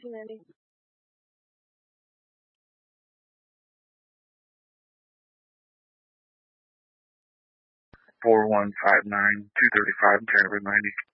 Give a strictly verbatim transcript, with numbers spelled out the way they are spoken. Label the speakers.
Speaker 1: nineteen ninety.
Speaker 2: four one five nine two thirty five, January ninety.